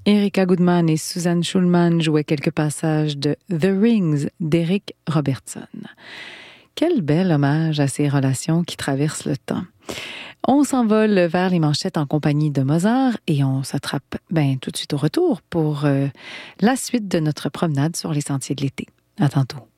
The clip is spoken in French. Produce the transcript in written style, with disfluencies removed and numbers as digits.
Erika Goodman et Suzanne Schulman jouaient quelques passages de The Rings d'Eric Robertson. Quel bel hommage à ces relations qui traversent le temps. On s'envole vers les manchettes en compagnie de Mozart et on s'attrape tout de suite au retour pour la suite de notre promenade sur les sentiers de l'été. À tantôt.